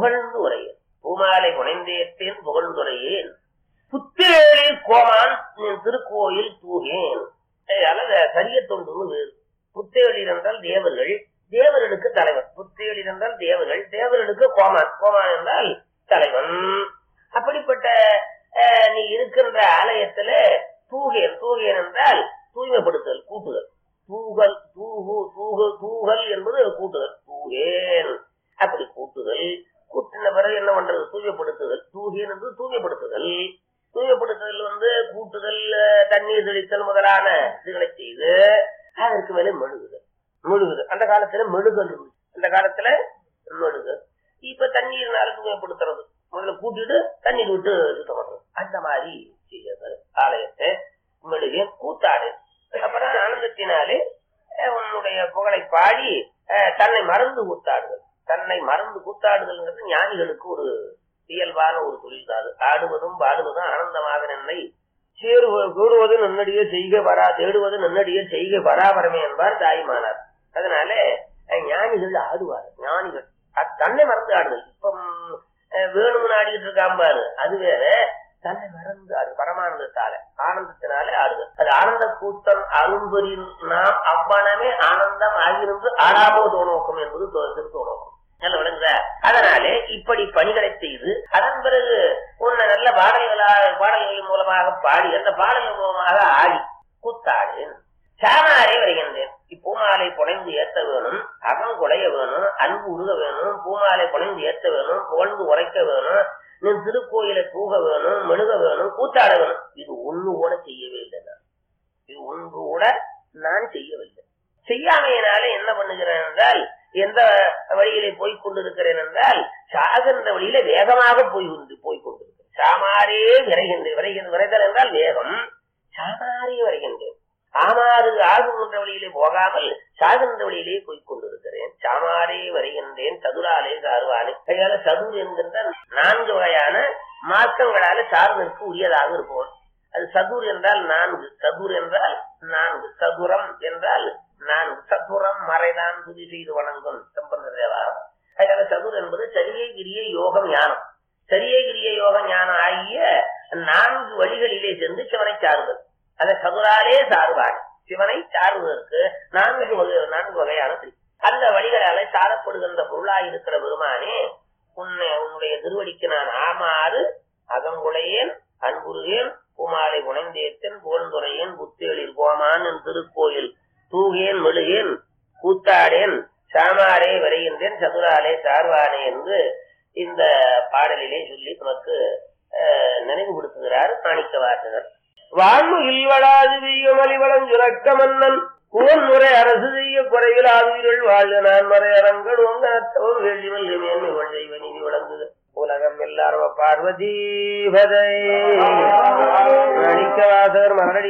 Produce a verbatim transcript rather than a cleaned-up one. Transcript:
புகழ்ந்து உரையேன். பூமாலை புனைந்தேத்தேன் புகழ்ந்துரையேன். புத்தேளில் கோமான் திருக்கோயில் தூகேன். அல்லது சரிய தொண்டுன்னு வேறு. புத்தேளிர் என்றால் தேவர்கள், தேவர்களுக்கு தலைவன். புத்தேளிர் என்றால் தேவர்கள், தேவர்களுக்கு கோமான், கோமான் என்றால் தலைவன். அப்படிப்பட்ட நீ இருக்கின்ற ஆலயத்துல தூகேன். தூகேன் என்றால் தூய்மைப்படுத்தல், கூட்டுதல். தூகல் தூகு தூகு தூகல் என்பது கூட்டுதல். தூகேன் அப்படி கூட்டுதல். கூட்டின பிறகு என்ன பண்றது? தூய்மைப்படுத்துதல். தூகேன் என்று தூய்மைப்படுத்துதல். தூய்மைப்படுத்துதல் வந்து கூட்டுதல், தண்ணீர் தெளித்தல் முதலான இதுகளை செய்து அதற்கு மேலே மெழுகுதல். மெழுகுதல் அந்த காலத்துல மெழுகல், அந்த காலத்துல மெழுகு. இப்ப தண்ணீர்னால தூய்மைப்படுத்துறது, முதல்ல கூட்டிட்டு தண்ணீர் விட்டு சுத்தம் பண்றது. அந்த மாதிரி செய்யறது ஆலயத்தை மெழுகு. கூத்தாடு அப்புறம் ஆனந்தத்தினாலே உன்னுடைய புகழை பாடி தன்னை மறந்து கூத்தாடுதல். தன்னை மறந்து கூத்தாடுதல்ங்கிறது ஞானிகளுக்கு ஒரு இயல்பான ஒரு தொழில் தான். ஆடுவதும் பாடுவதும் ஆனந்தமாக நின்னை சேருவது கூடுவது நன்னடியே செய்க வரா தேடுவது நன்னடியே செய்க பராபரமே என்பார் தாய்மானார். அதனால ஞானிகள் ஆடுவார். ஞானிகள் தன்னை மறந்து ஆடுதல். இப்ப வேணும்னு ஆடிக்கிட்டு இருக்கான் பாரு, அது வேற. தன்னை மறந்து ஆடு பரமானந்தத்தால ஆனந்தத்தினால ஆடுதல். அது ஆனந்த கூட்டம் அரும்பொறில் நாம் அவ்வனமே ஆனந்தம் ஆகிருந்து ஆடாமோ தோணோக்கம் என்பது திருத்தோணோக்கம். நல்ல விளங்குத. அதனாலே இப்படி பணிகளை செய்து அதன் பிறகு உன்னை நல்ல பாடல்களா பாடல்களின் மூலமாக பாடி அந்த பாடல்கள் மூலமாக ஆடி கூத்தாடேன். சாமாரே வருகின்றேன். இப்பூமாலை புனைந்து ஏத்த வேணும், அகம் குலைய வேணும், அன்பு உருக வேணும், பூமாலை புனைந்து ஏத்த வேணும், புகழ்ந்து உரைக்க வேணும், நீ திருக்கோயிலை தூக வேணும், மெழுக வேணும், கூத்தாட வேணும். இது ஒண்ணு கூட செய்யவே இல்லை. நான் இது ஒன்று கூட நான் செய்யவில்லை. செய்யாமையினால என்ன பண்ணுகிறேன் என்றால், எந்த வழியிலே போய்கொண்டிருக்கிறேன் என்றால் சாகின்ற வழியில வேகமாக போய் போய்கொண்டிருக்கிறேன். சாமாரே விரைகின்றேன். விரைகின்ற விரைதல் என்றால் வேகம். சாமாரே விரைகின்றேன். ஆமாறு ஆகுகின்ற வழியிலே போகாமல் சாகின்ற வழியிலே போய்கொண்டிருக்கிறேன். சாமாரே வருகின்றேன். சதுராலே சார்வாலே. கையால சதுர் என்கின்ற நான்கு வகையான மார்க்கங்களால சார்ந்தற்கு உரியதாக இருப்போம். அது சதுர் என்றால் நான்கு, சதுர் என்றால் நான்கு, சதுரம் என்றால் நான்கு. சதுரம் மறைதான் துதி செய்து வணங்கும் சம்பந்த தேவாரம். அதனால சதுர் என்பது சரியை கிரிய யோகம் ஞானம். சரியை கிரிய யோக ஞானம் ஆகிய நான்கு வழிகளிலே சென்று சிவனை சாருதல். அதை சதுராலே சார்வாள். சிவனை சாருவதற்கு நான்கு வகை நான்கு வகையான அந்த வழிகளால சாரப்படுகின்ற பொருளாயிருக்கிற பெருமானே, உன்னை உன்னுடைய திருவடிக்கு நான் ஆமாறு அகங்குலையேன், அன்புருகேன், பூமாலை புனைந்தேத்தன், புகழ்ந்துரையேன், புத்தேளில் கோமான் என் திருக்கோயில் தூகேன், மெழுகேன், கூத்தாடேன், சாமாரே வரைகின்றேன், சதுராலே சார்வானே என்று இந்த பாடலிலே சொல்லி நமக்கு நினைவுபடுத்துகிறார் மாணிக்க வாசகர். வாழ்வு இல்வளாது வீயமலிவளம் சுரக்க மன்னன் குவன் முறை அரசு செய்ய குறைவில் ஆவிகள் வாழ்க நான் மறை அரங்கள் உங்கத்தோர் வேள்விமல் மேன்மை வழிவ நீதி வழங்குது உலகம் எல்லாரும் பார்வதி பதை மாணிக்க வாசகர் மகனடி